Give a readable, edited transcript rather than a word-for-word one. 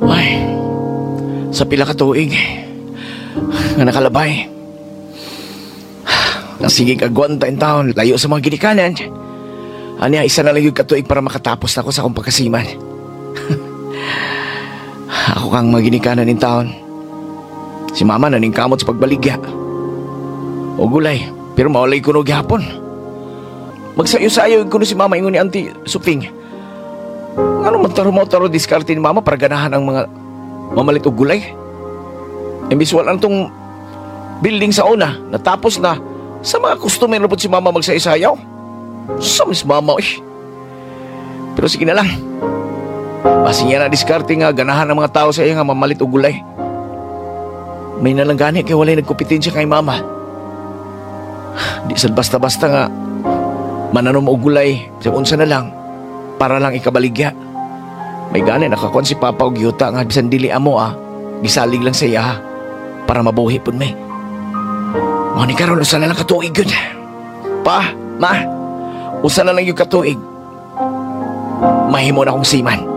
Ay, sa pila ka tuig nga nakalabay. Ang sige kagwanta in taon, layo sa mga ginikanan. Anya, isa na lang yung katuig para makatapos na ako sa akong pagkasiman. Ako kang mga ginikanan in taon. Si mama naning kamot sa pagbaligya. O gulay, pero mawalay ko no gihapon. Magsayo-sayo ko no si mama ingon ni Auntie Suping. Ano man taro diskarte ni mama para ganahan ang mga mamalit og gulay? Imbis wala tong building sa una, natapos na. Sa mga customer na po si mama magsayo-sayaw. Sa mis mama eh. Pero sige na lang. Basi niya na diskarte nga ganahan ng mga tao sa iya nga mamalit og gulay. May nalanggani kay walay nagkompetensya kay mama. Di sad basta-basta nga mananom og gulay sa unsa na lang para lang ikabaligya. May gani nakakuan si papa og yuta nga bisan dili amo gisalig lang sa iya para mabuhi pud may. Mo ni karon usa na lang katuig gyud. Pa, ma, usa na lang yung katuig. Mahimo na akong siman.